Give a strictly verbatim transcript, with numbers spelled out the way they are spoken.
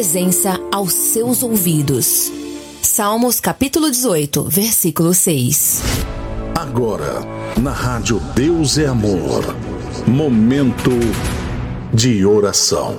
Presença aos seus ouvidos. Salmos capítulo dezoito, versículo seis. Agora, na rádio Deus é Amor, momento de oração.